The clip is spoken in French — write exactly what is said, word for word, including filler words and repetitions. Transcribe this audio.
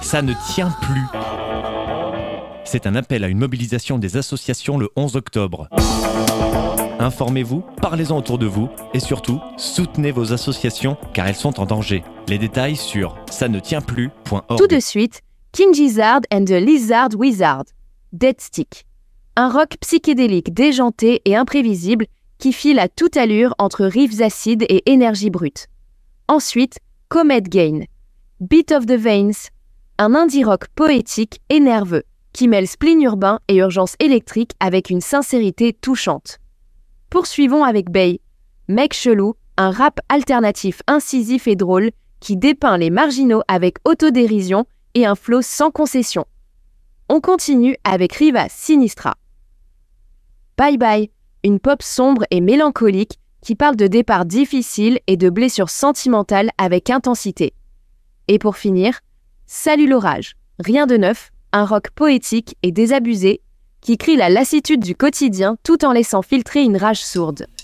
Ça ne tient plus. C'est un appel à une mobilisation des associations le onze octobre. Informez-vous, parlez-en autour de vous et surtout, soutenez vos associations car elles sont en danger. Les détails sur ça ne tient plus point org. Tout de suite, King Gizzard and the Lizard Wizard, Dead Stick. Un rock psychédélique déjanté et imprévisible qui file à toute allure entre riffs acides et énergie brute. Ensuite, Comet Gain, Beat of the Veins, un indie rock poétique et nerveux qui mêle spleen urbain et urgence électrique avec une sincérité touchante. Poursuivons avec Bay, Mec Chelou, un rap alternatif incisif et drôle qui dépeint les marginaux avec autodérision et un flow sans concession. On continue avec Riva Sinistra. Bye Bye, une pop sombre et mélancolique qui parle de départs difficiles et de blessures sentimentales avec intensité. Et pour finir, Salut l'orage, rien de neuf, un rock poétique et désabusé qui crie la lassitude du quotidien tout en laissant filtrer une rage sourde.